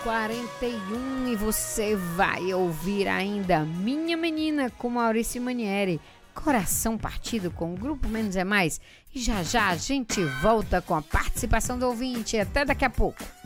41 e você vai ouvir ainda Minha Menina com Maurício Manieri, Coração Partido com o Grupo Menos é Mais. E já já a gente volta com a participação do ouvinte. Até daqui a pouco.